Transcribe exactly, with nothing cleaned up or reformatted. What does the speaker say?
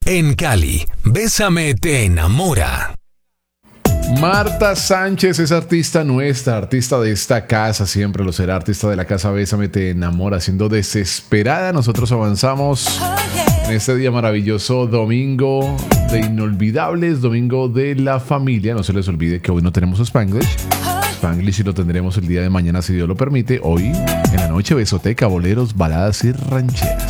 En Cali, Bésame te enamora. Marta Sánchez es artista nuestra, artista de esta casa, siempre lo será, artista de la casa Bésame te enamora, siendo desesperada. Nosotros avanzamos en este día maravilloso, domingo de inolvidables, domingo de la familia. No se les olvide que hoy no tenemos Spanglish. Spanglish y lo tendremos el día de mañana si Dios lo permite. Hoy en la noche, besoteca, boleros, baladas y rancheras.